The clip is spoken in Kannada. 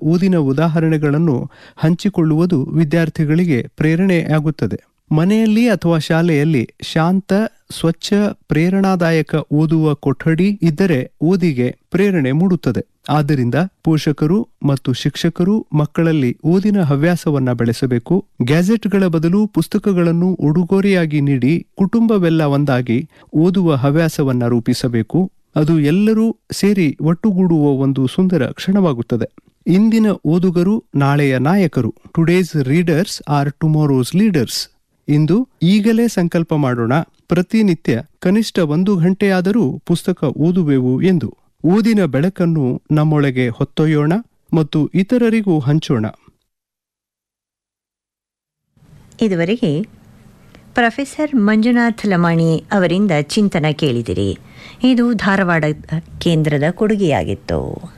ಓದಿನ ಉದಾಹರಣೆಗಳನ್ನು ಹಂಚಿಕೊಳ್ಳುವುದು ವಿದ್ಯಾರ್ಥಿಗಳಿಗೆ ಪ್ರೇರಣೆಯಾಗುತ್ತದೆ. ಮನೆಯಲ್ಲಿ ಅಥವಾ ಶಾಲೆಯಲ್ಲಿ ಶಾಂತ, ಸ್ವಚ್ಛ, ಪ್ರೇರಣಾದಾಯಕ ಓದುವ ಕೊಠಡಿ ಇದ್ದರೆ ಓದಿಗೆ ಪ್ರೇರಣೆ ಮೂಡುತ್ತದೆ. ಆದ್ದರಿಂದ ಪೋಷಕರು ಮತ್ತು ಶಿಕ್ಷಕರು ಮಕ್ಕಳಲ್ಲಿ ಓದಿನ ಹವ್ಯಾಸವನ್ನ ಬೆಳೆಸಬೇಕು. ಗ್ಯಾಜೆಟ್ಗಳ ಬದಲು ಪುಸ್ತಕಗಳನ್ನು ಉಡುಗೊರೆಯಾಗಿ ನೀಡಿ ಕುಟುಂಬವೆಲ್ಲ ಒಂದಾಗಿ ಓದುವ ಹವ್ಯಾಸವನ್ನ ರೂಪಿಸಬೇಕು. ಅದು ಎಲ್ಲರೂ ಸೇರಿ ಒಟ್ಟುಗೂಡುವ ಒಂದು ಸುಂದರ ಕ್ಷಣವಾಗುತ್ತದೆ. ಇಂದಿನ ಓದುಗರು ನಾಳೆಯ ನಾಯಕರು. Today's readers R tomorrow's leaders. ಇಂದು ಈಗಲೇ ಸಂಕಲ್ಪ ಮಾಡೋಣ, ಪ್ರತಿನಿತ್ಯ ಕನಿಷ್ಠ 1 ಗಂಟೆಯಾದರೂ ಪುಸ್ತಕ ಓದುವೆವು ಎಂದು. ಓದಿನ ಬೆಳಕನ್ನು ನಮ್ಮೊಳಗೆ ಹೊತ್ತೊಯ್ಯೋಣ ಮತ್ತು ಇತರರಿಗೂ ಹಂಚೋಣ. ಇದುವರೆಗೆ ಪ್ರೊಫೆಸರ್ ಮಂಜುನಾಥ್ ಲಮಾಣಿ ಅವರಿಂದ ಚಿಂತನ ಕೇಳಿದಿರಿ. ಇದು ಧಾರವಾಡ ಕೇಂದ್ರದ ಕೊಡುಗೆಯಾಗಿತ್ತು.